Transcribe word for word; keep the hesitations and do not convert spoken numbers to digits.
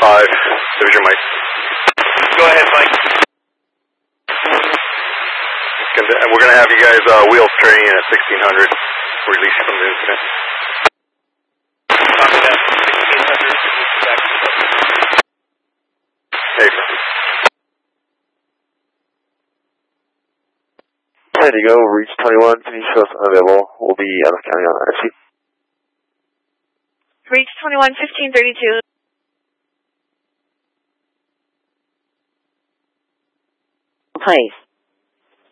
five, Division Mike. Go ahead, Mike. We're going to have you guys uh, wheels turning in at sixteen hundred, release from the incident. Copy that. sixteen hundred, back to the Hey. There you go, reach twenty-one, can you show us unavailable? We'll be out of county on R C. Reach twenty-one, fifteen thirty-two. Place.